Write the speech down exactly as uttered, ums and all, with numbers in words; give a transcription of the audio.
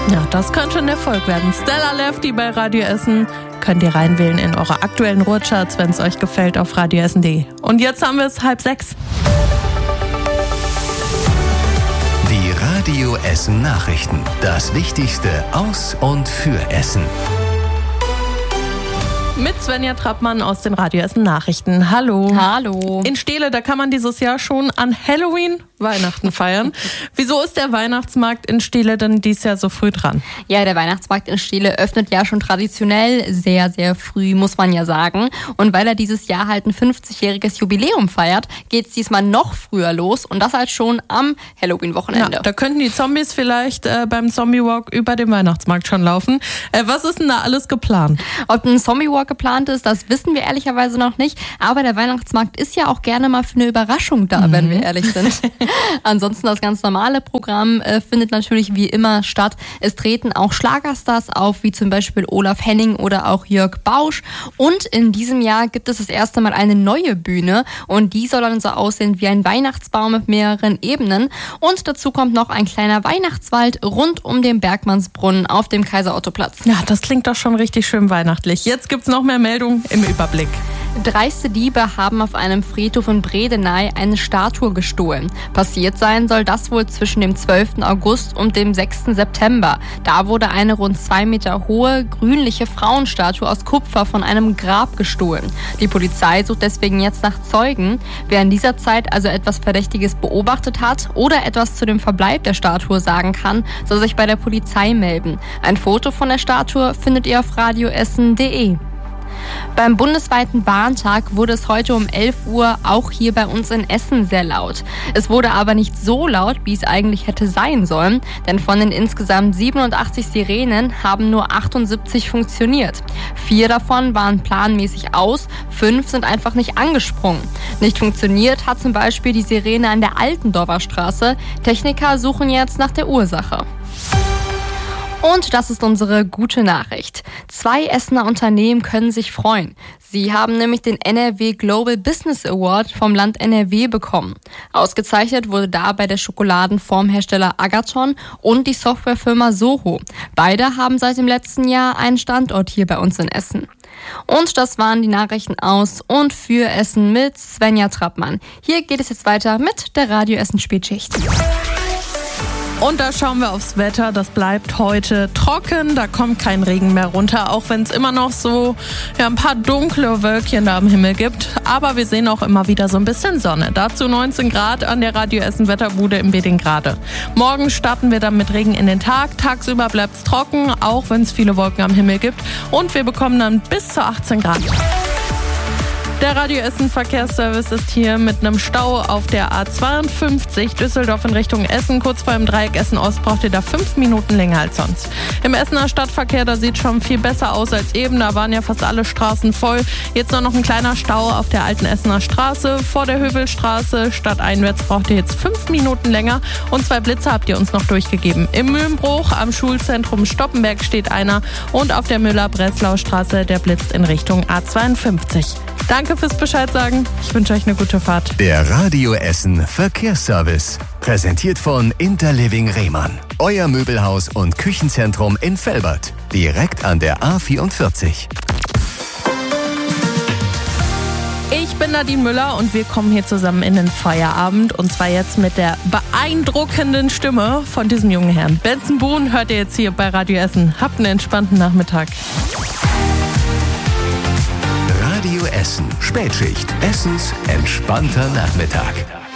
Ja, das könnte ein Erfolg werden. Stella Lefty bei Radio Essen. Könnt ihr reinwählen in eure aktuellen Ruhrcharts, wenn es euch gefällt, auf radio essen punkt de. Und jetzt haben wir es halb sechs. Die Radio Essen Nachrichten. Das Wichtigste aus und für Essen. Mit Svenja Trappmann aus den Radio Essen Nachrichten. Hallo. Hallo. In Steele, da kann man dieses Jahr schon an Halloween Weihnachten feiern. Wieso ist der Weihnachtsmarkt in Steele denn dieses Jahr so früh dran? Ja, der Weihnachtsmarkt in Steele öffnet ja schon traditionell sehr, sehr früh, muss man ja sagen. Und weil er dieses Jahr halt ein fünfzigjähriges Jubiläum feiert, geht es diesmal noch früher los und das halt schon am Halloween-Wochenende. Ja, da könnten die Zombies vielleicht äh, beim Zombie-Walk über den Weihnachtsmarkt schon laufen. Äh, was ist denn da alles geplant? Ob ein Zombie-Walk geplant ist, das wissen wir ehrlicherweise noch nicht. Aber der Weihnachtsmarkt ist ja auch gerne mal für eine Überraschung da, mhm. wenn wir ehrlich sind. Ansonsten das ganz normale Programm äh, findet natürlich wie immer statt. Es treten auch Schlagerstars auf, wie zum Beispiel Olaf Henning oder auch Jörg Bausch. Und in diesem Jahr gibt es das erste Mal eine neue Bühne und die soll dann so aussehen wie ein Weihnachtsbaum mit mehreren Ebenen. Und dazu kommt noch ein kleiner Weihnachtswald rund um den Bergmannsbrunnen auf dem Kaiser-Otto-Platz. Ja, das klingt doch schon richtig schön weihnachtlich. Jetzt gibt's noch mehr Meldungen im Überblick. Dreiste Diebe haben auf einem Friedhof in Bredeney eine Statue gestohlen. Passiert sein soll das wohl zwischen dem zwölften August und dem sechsten September. Da wurde eine rund zwei Meter hohe, grünliche Frauenstatue aus Kupfer von einem Grab gestohlen. Die Polizei sucht deswegen jetzt nach Zeugen. Wer in dieser Zeit also etwas Verdächtiges beobachtet hat oder etwas zu dem Verbleib der Statue sagen kann, soll sich bei der Polizei melden. Ein Foto von der Statue findet ihr auf radio essen punkt de. Beim bundesweiten Warntag wurde es heute um elf Uhr auch hier bei uns in Essen sehr laut. Es wurde aber nicht so laut, wie es eigentlich hätte sein sollen, denn von den insgesamt siebenundachtzig Sirenen haben nur achtundsiebzig funktioniert. Vier davon waren planmäßig aus, fünf sind einfach nicht angesprungen. Nicht funktioniert hat zum Beispiel die Sirene an der Altendorfer Straße. Techniker suchen jetzt nach der Ursache. Und das ist unsere gute Nachricht. Zwei Essener Unternehmen können sich freuen. Sie haben nämlich den N R W Global Business Award vom Land N R W bekommen. Ausgezeichnet wurde dabei der Schokoladenformhersteller Agathon und die Softwarefirma Soho. Beide haben seit dem letzten Jahr einen Standort hier bei uns in Essen. Und das waren die Nachrichten aus und für Essen mit Svenja Trappmann. Hier geht es jetzt weiter mit der Radio Essen Spätschicht. Und da schauen wir aufs Wetter. Das bleibt heute trocken. Da kommt kein Regen mehr runter, auch wenn es immer noch so ja, ein paar dunkle Wölkchen da am Himmel gibt. Aber wir sehen auch immer wieder so ein bisschen Sonne. Dazu neunzehn Grad an der Radio Essen Wetterbude in Bedingrade. Morgen starten wir dann mit Regen in den Tag. Tagsüber bleibt es trocken, auch wenn es viele Wolken am Himmel gibt. Und wir bekommen dann bis zu achtzehn Grad. Der Radio Essen Verkehrsservice ist hier mit einem Stau auf der A zweiundfünfzig Düsseldorf in Richtung Essen. Kurz vor dem Dreieck Essen-Ost braucht ihr da fünf Minuten länger als sonst. Im Essener Stadtverkehr, da sieht schon viel besser aus als eben. Da waren ja fast alle Straßen voll. Jetzt nur noch ein kleiner Stau auf der alten Essener Straße. Vor der Hövelstraße stadteinwärts braucht ihr jetzt fünf Minuten länger. Und zwei Blitze habt ihr uns noch durchgegeben. Im Mühlenbruch am Schulzentrum Stoppenberg steht einer. Und auf der Müller-Breslau-Straße, der blitzt in Richtung A zweiundfünfzig. Danke fürs Bescheid sagen. Ich wünsche euch eine gute Fahrt. Der Radio Essen Verkehrsservice. Präsentiert von Interliving Rehmann. Euer Möbelhaus und Küchenzentrum in Velbert. Direkt an der A vierundvierzig. Ich bin Nadine Müller und wir kommen hier zusammen in den Feierabend. Und zwar jetzt mit der beeindruckenden Stimme von diesem jungen Herrn. Benson Boone hört ihr jetzt hier bei Radio Essen. Habt einen entspannten Nachmittag. Radio Essen Spätschicht. Essens entspannter Nachmittag.